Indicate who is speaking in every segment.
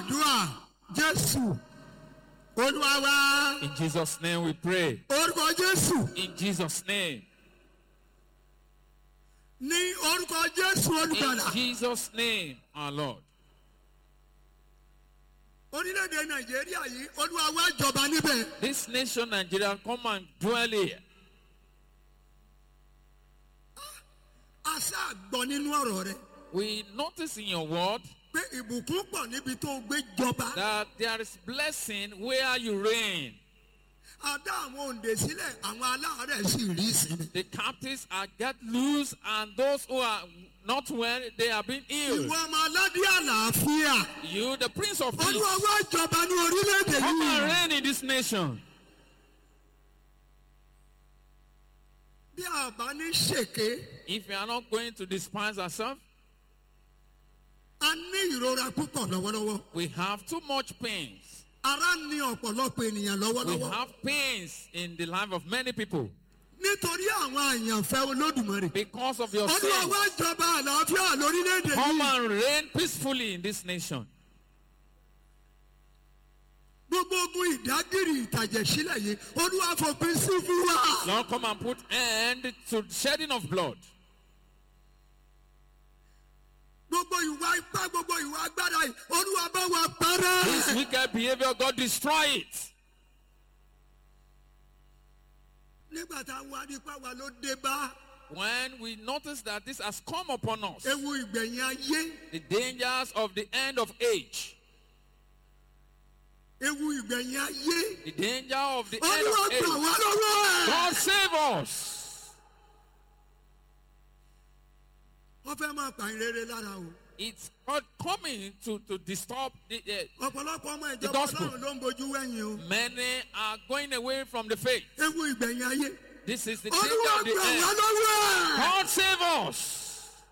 Speaker 1: gbàdúrà Jésù Olúwa wa.
Speaker 2: In Jesus' name we pray.
Speaker 1: Orúkọ Jésù.
Speaker 2: In Jesus' name.
Speaker 1: Ní orúkọ Jésù Olùgbàlà.
Speaker 2: In Jesus' name, our Lord.
Speaker 1: Orílẹ̀-èdè Nàìjíríà yìí, Olúwa wá jọba níbẹ̀.
Speaker 2: This nation, Nigeria, come and dwell here.
Speaker 1: A ṣáà gbọ́ nínú ọ̀rọ̀ rẹ̀.
Speaker 2: We notice in your word
Speaker 1: Pé ìbùkún pọ̀ níbi tó gbé jọba.
Speaker 2: that there is blessing where you reign.
Speaker 1: A dá àwọn òǹdè sílẹ̀, àwọn aláàárẹ̀ sì rí ìsinmi.
Speaker 2: The captives are get loose, and those who are not well, they are being healed.
Speaker 1: Ìwọ ọmọ aládé àlàáfíà.
Speaker 2: You, the Prince of Peace,
Speaker 1: Olúwa wá jọba ní orílẹ̀-èdè
Speaker 2: come and
Speaker 1: yìí.
Speaker 2: reign in this nation.
Speaker 1: Bí a bá ní ṣèké,
Speaker 2: If we are not going to despise ourselves,
Speaker 1: a ní ìrora púpọ̀ lọ́wọ́lọ́wọ́.
Speaker 2: we have too much pains.
Speaker 1: Ara ní ọ̀pọ̀lọpọ̀ ènìyàn
Speaker 2: We
Speaker 1: lọ́wọ́lọ́wọ́.
Speaker 2: have pains in the life of many people
Speaker 1: Nítorí àwọn àyànfẹ́ Olódùmarè.
Speaker 2: because of your
Speaker 1: Olúwa
Speaker 2: sins.
Speaker 1: wá jọba àlàáfíà lórílẹ̀-èdè
Speaker 2: Come
Speaker 1: yìí.
Speaker 2: and reign peacefully in this nation.
Speaker 1: Gbogbo ogun ìdágìrì ìtàjẹ̀sílẹ̀ yìí, Olúwa fòpin sí fún wa.
Speaker 2: Lord, come and put end to shedding of blood.
Speaker 1: Gbogbo ìwà ipá, gbogbo ìwà agbára yìí, Olúwa bá wa parẹ́.
Speaker 2: This wicked behavior, God destroy it.
Speaker 1: Nígbà táwọn adípá wa ló dé bá
Speaker 2: When we notice that this has come upon us,
Speaker 1: ewu ìgbẹ̀yìn ayé,
Speaker 2: the dangers of the end of age,
Speaker 1: ewu ìgbẹ̀yìn ayé,
Speaker 2: the danger of the end
Speaker 1: Olúwa
Speaker 2: of
Speaker 1: gbà
Speaker 2: age,
Speaker 1: wá lọ́wọ́ ẹ̀.
Speaker 2: God save us.
Speaker 1: Wọ́n fẹ́ máa pààyàn rere lára o.
Speaker 2: It's God coming to disturb the
Speaker 1: Ọ̀pọ̀lọpọ̀ ọmọ
Speaker 2: The
Speaker 1: ìjọba
Speaker 2: gospel.
Speaker 1: Ọlọ́run ló ń bojú wẹ̀yìn o.
Speaker 2: many are going away from the faith.
Speaker 1: Ewu ìgbẹ̀yìn ayé.
Speaker 2: This is the danger
Speaker 1: Olúwa
Speaker 2: of the
Speaker 1: gbà wá
Speaker 2: end.
Speaker 1: lọ́wọ́ ẹ̀.
Speaker 2: God save us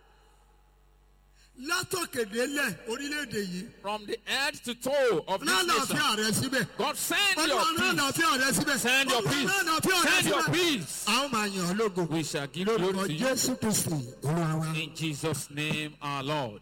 Speaker 1: Látòkèdélẹ̀ orílẹ̀-èdè yìí.
Speaker 2: from the head to toe of this nation.
Speaker 1: Lálàáfíà rẹ síbẹ̀.
Speaker 2: God send your
Speaker 1: Olúwa
Speaker 2: peace.
Speaker 1: lálàáfíà rẹ síbẹ̀.
Speaker 2: Send your
Speaker 1: Olúwa
Speaker 2: peace.
Speaker 1: lálàáfíà rẹ
Speaker 2: Send your
Speaker 1: síbẹ̀.
Speaker 2: peace.
Speaker 1: A ó máa yàn ọ́ lógo.
Speaker 2: We shall give glory
Speaker 1: Lórúkọ
Speaker 2: to you
Speaker 1: Jésù Kristi Olúwa wa.
Speaker 2: in Jesus' name, our Lord.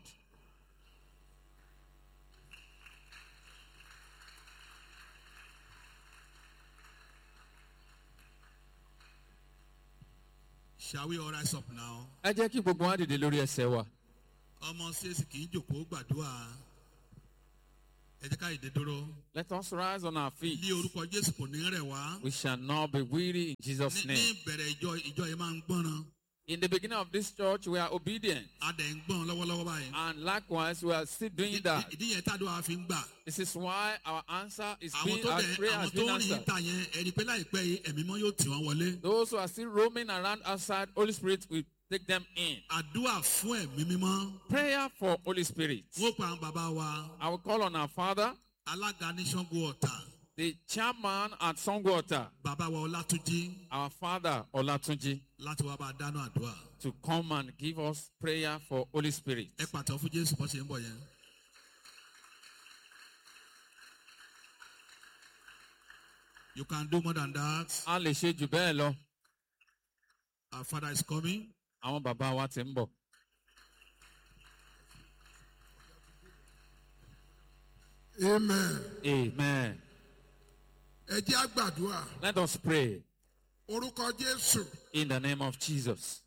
Speaker 1: Shall we all rise up now?
Speaker 2: Ẹ jẹ́ kí gbogbo wa dìde lórí ẹsẹ̀ wa.
Speaker 1: Ọmọ Ṣéṣì kì í jòkó gbàdúrà. Ẹ jẹ́ ká ìdè dúró.
Speaker 2: Let us rise on our feet.
Speaker 1: Ní orúkọ Jésù kò ní rẹ̀ wá.
Speaker 2: We shall not be weary in Jesus'
Speaker 1: Ní
Speaker 2: name.
Speaker 1: ìbẹ̀rẹ̀ ìjọ yìí máa ń gbọ́ràn.
Speaker 2: In the beginning of this church, we are obedient.
Speaker 1: A dẹ̀ ń gbọ́n lọ́wọ́lọ́wọ́ báyìí.
Speaker 2: And likewise, we are still doing that.
Speaker 1: Ìdí yẹn tàdúrà fi ń gbà.
Speaker 2: This is why our answer is
Speaker 1: Àwọn
Speaker 2: being,
Speaker 1: tó
Speaker 2: our
Speaker 1: dẹ̀
Speaker 2: prayer
Speaker 1: àwọn
Speaker 2: has
Speaker 1: tó
Speaker 2: been
Speaker 1: ń rìn
Speaker 2: answered.
Speaker 1: ìta yẹn ẹ̀rí pé láìpẹ́ yìí ẹ̀mí mọ́ yóò tì wọ́n wọlé.
Speaker 2: Those who are still roaming around outside, Holy Spirit will take them in.
Speaker 1: Àdúrà fún ẹ̀mí mímọ́.
Speaker 2: Prayer for Holy Spirit.
Speaker 1: Wọ́n pa àwọn bàbá wa.
Speaker 2: I will call on our Father,
Speaker 1: Alága ní Ṣàngó Ọ̀tà.
Speaker 2: the chairman at Songwater,
Speaker 1: Bàbá wa Ọlátúnjí
Speaker 2: our Father Olatunji,
Speaker 1: láti wá bá a dáná àdúrà.
Speaker 2: to come and give us prayer for Holy Spirit.
Speaker 1: Ẹ pàtó fún Jésù bó ṣe ń bọ̀ yẹn. You can do more than that.
Speaker 2: A lè ṣe jù bẹ́ẹ̀ lọ.
Speaker 1: Our Father is coming.
Speaker 2: Àwọn bàbá wa ti ń bọ̀.
Speaker 1: Amen.
Speaker 2: Amen.
Speaker 1: Ẹ jẹ́ á gbàdúrà.
Speaker 2: Let us pray
Speaker 1: Orúkọ Jésù.
Speaker 2: in the name of Jesus.